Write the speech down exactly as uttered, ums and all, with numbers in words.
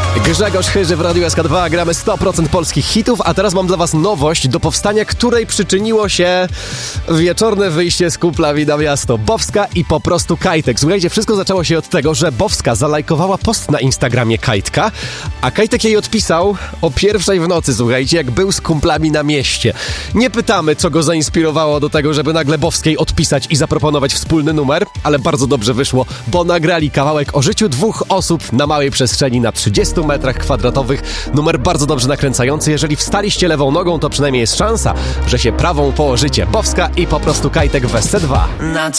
Grzegorz Chyży w Radiu S K dwa, gramy sto procent polskich hitów, a teraz mam dla was nowość, do powstania której przyczyniło się wieczorne wyjście z kumplami na miasto. Bowska i po prostu Kajtek. Słuchajcie, wszystko zaczęło się od tego, że Bowska zalajkowała post na Instagramie Kajtka, a Kajtek jej odpisał o pierwszej w nocy, słuchajcie, jak był z kumplami na mieście. Nie pytamy, co go zainspirowało do tego, żeby nagle Bowskiej odpisać i zaproponować wspólny numer, ale bardzo dobrze wyszło, bo nagrali kawałek o życiu dwóch osób na małej przestrzeni na trzydziestu metrach kwadratowych. Numer bardzo dobrze nakręcający. Jeżeli wstaliście lewą nogą, to przynajmniej jest szansa, że się prawą położycie. Bowska i po prostu Kajtek w S C dwa. Na